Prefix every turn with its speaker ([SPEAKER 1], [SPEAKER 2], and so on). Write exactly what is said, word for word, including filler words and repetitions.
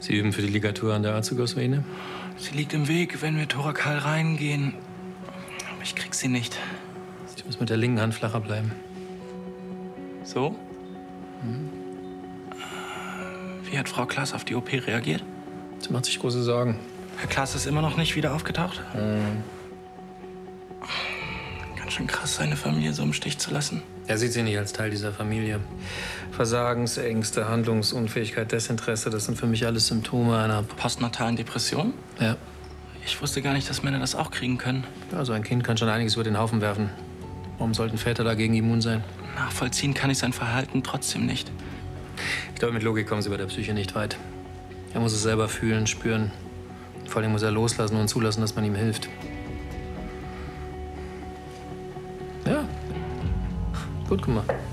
[SPEAKER 1] Sie üben für die Ligatur an der Azugos-Vene?
[SPEAKER 2] Sie liegt im Weg, wenn wir Thorakal reingehen. Aber ich krieg sie nicht.
[SPEAKER 1] Ich muss mit der linken Hand flacher bleiben.
[SPEAKER 2] So?
[SPEAKER 1] Mhm.
[SPEAKER 2] Wie hat Frau Klaas auf die O P reagiert?
[SPEAKER 1] Sie macht sich große Sorgen.
[SPEAKER 2] Herr Klaas ist immer noch nicht wieder aufgetaucht?
[SPEAKER 1] Mhm.
[SPEAKER 2] Ganz schön krass, seine Familie so im Stich zu lassen.
[SPEAKER 1] Er sieht sie nicht als Teil dieser Familie. Versagensängste, Handlungsunfähigkeit, Desinteresse, das sind für mich alles Symptome einer
[SPEAKER 2] postnatalen Depression?
[SPEAKER 1] Ja.
[SPEAKER 2] Ich wusste gar nicht, dass Männer das auch kriegen können.
[SPEAKER 1] Also ein Kind kann schon einiges über den Haufen werfen. Warum sollten Väter dagegen immun sein?
[SPEAKER 2] Nachvollziehen kann ich sein Verhalten trotzdem nicht.
[SPEAKER 1] Ich glaube, mit Logik kommen Sie bei der Psyche nicht weit. Er muss es selber fühlen, spüren. Vor allem muss er loslassen und zulassen, dass man ihm hilft. Ja. Gut gemacht.